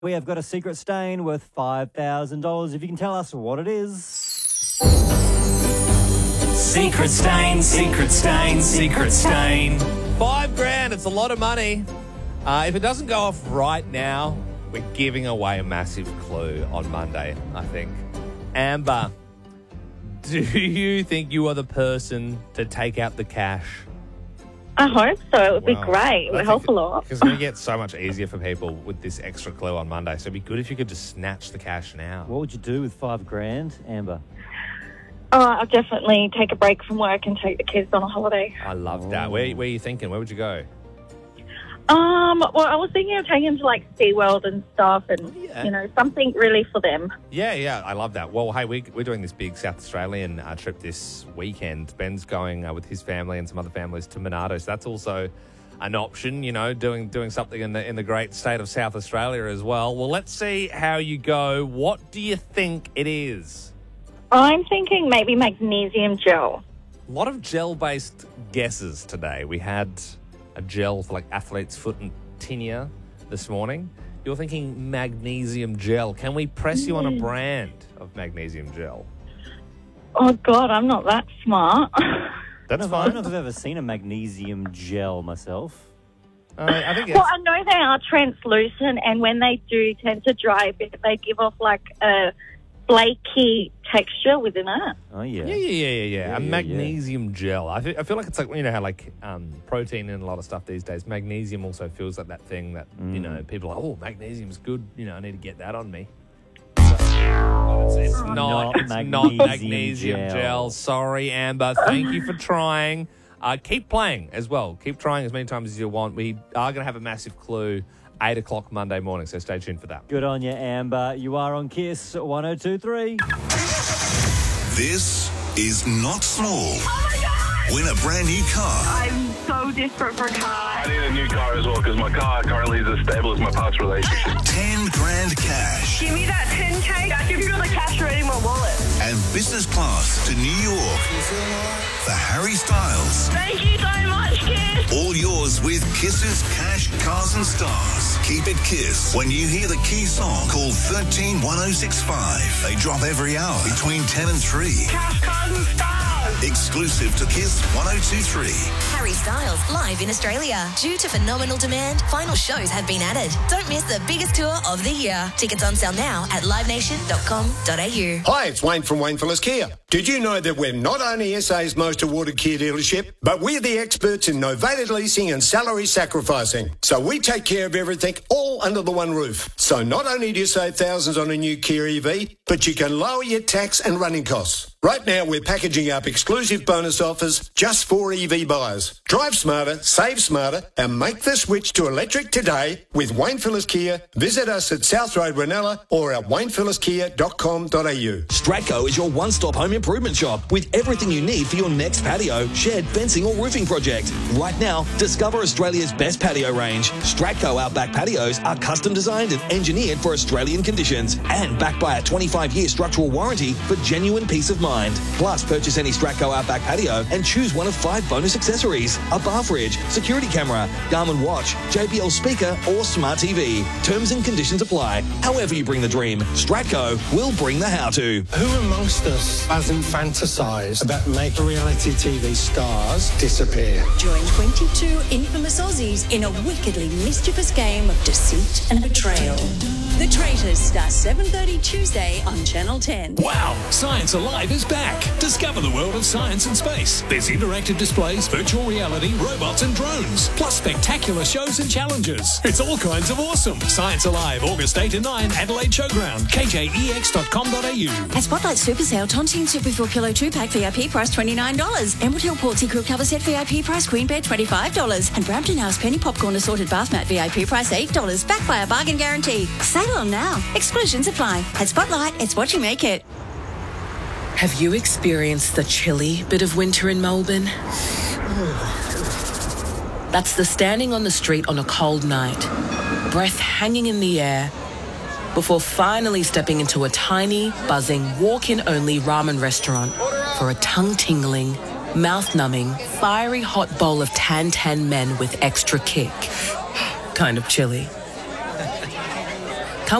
We have got a secret stain worth $5,000. If you can tell us what it is. Secret stain, secret stain, secret stain. $5,000, it's a lot of money. If it doesn't go off right now, we're giving away a massive clue on Monday, I think. Amber, do you think you are the person to take out the cash? I hope so. It would be great. It would help a lot. It's going to get so much easier for people with this extra clue on Monday. So it'd be good if you could just snatch the cash now. What would you do with $5,000, Amber? I'll definitely take a break from work and take the kids on a holiday. I love that. Where are you thinking? Where would you go? Well, I was thinking of taking them to like SeaWorld and stuff and, something really for them. Yeah, I love that. Well, hey, we're doing this big South Australian trip this weekend. Ben's going with his family and some other families to Monarto, so that's also an option, doing something in the great state of South Australia as well. Well, let's see how you go. What do you think it is? I'm thinking maybe magnesium gel. A lot of gel-based guesses today. We had a gel for like athlete's foot and tinea this morning. You're thinking magnesium gel. Can we press you on a brand of magnesium gel? Oh, God, I'm not that smart. That's I fine. don't know if I've ever seen a magnesium gel myself. I think Well, I know they are translucent, and when they do tend to dry a bit, they give off like a flaky texture within it. Oh, yeah. Yeah. A magnesium gel. I feel like it's like, how like protein in a lot of stuff these days. Magnesium also feels like that thing that, people are like, oh, magnesium's good. I need to get that on me. It's not magnesium gel. Sorry, Amber. Thank you for trying. Keep playing as well. Keep trying as many times as you want. We are going to have a massive clue 8 o'clock Monday morning, so stay tuned for that. Good on you, Amber. You are on KISS 102.3. This is not small. Oh my God! Win a brand new car. I'm so desperate for a car. I need a new car as well because my car currently is as stable as my past relationship. $10,000 cash. Give me that 10K. I can feel the cash already in my wallet. And business class to New York for Harry Styles. Thank you so much, Kiss. All yours with Kiss's Cash, Cars and Stars. Keep it Kiss. When you hear the key song, call 131065. They drop every hour between 10 and 3. Cash, cars and stars. Exclusive to Kiss 102.3. Harry Styles live in Australia. Due to phenomenal demand, final shows have been added. Don't miss the biggest tour of the year. Tickets on sale now at livenation.com.au. Hi, it's Wayne from Wayne Phillips Kia. Did you know that we're not only SA's most awarded Kia dealership, but we're the experts in novated leasing and salary sacrificing. So we take care of everything all under the one roof. So not only do you save thousands on a new Kia EV, but you can lower your tax and running costs. Right now, we're packaging up exclusive bonus offers just for EV buyers. Drive smarter, save smarter, and make the switch to electric today with Wayne Phillips Kia. Visit us at South Road, Ranella, or at waynephillipskia.com.au. Stratco is your one-stop home improvement shop with everything you need for your next patio, shed, fencing or roofing project. Right now, discover Australia's best patio range. Stratco Outback patios are custom designed and engineered for Australian conditions and backed by a 25-year structural warranty for genuine peace of mind. Plus, purchase any Stratco Outback patio and choose one of 5 bonus accessories: a bar fridge, security camera, Garmin watch, JBL speaker or smart TV. Terms and conditions apply. However you bring the dream, Stratco will bring the how-to. Who amongst us hasn't fantasised about making reality TV stars disappear? Join 22 infamous Aussies in a wickedly mischievous game of deceit and betrayal. The Traitors starts 7:30 Tuesday on Channel 10. Wow, Science Alive is back. Discover the world of science and space. There's interactive displays, virtual reality, robots and drones, plus spectacular shows and challenges. It's all kinds of awesome. Science Alive, August 8 and 9, Adelaide Showground, kjex.com.au. At Spotlight Super Sale, Tontine Super 4 Kilo 2-pack VIP price $29. Emerald Hill Portsea Crew Cover Set VIP price Queen Bed $25. And Brampton House Penny Popcorn Assorted Bath Mat VIP price $8. Backed by a bargain guarantee. Sale on now. Exclusions apply. At Spotlight, it's what you make it. Have you experienced the chilly bit of winter in Melbourne? That's the standing on the street on a cold night, breath hanging in the air, before finally stepping into a tiny, buzzing, walk-in-only ramen restaurant for a tongue-tingling, mouth-numbing, fiery hot bowl of tan men with extra kick. Kind of chilly.